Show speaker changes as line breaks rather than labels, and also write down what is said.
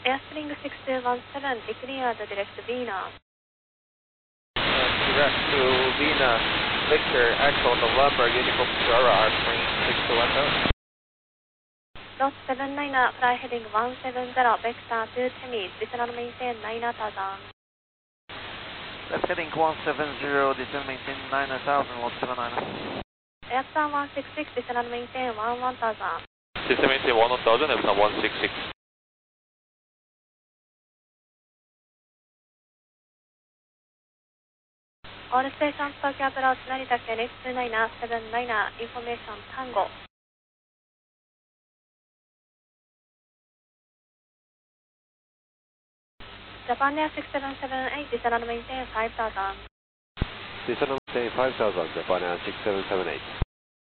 Airspring 6217, declare the direct Venus.
Direct to Venus, Victor, Echo, November, Uniform Sierra, Airspring 6217.
Loss 79, fly heading 170, vector to Temis, descend maintain 9000.
Left heading 170, descend maintain 9000, loss 79.
Airplan 166, descend maintain 1000.
Descend maintain 1000, Airplan 166.
All stations, Tokyo approach Narita KNX 2979, information Tango. Japan Air 6778, descend maintain 5000.
Descend maintain 5000, Japan Air 6778.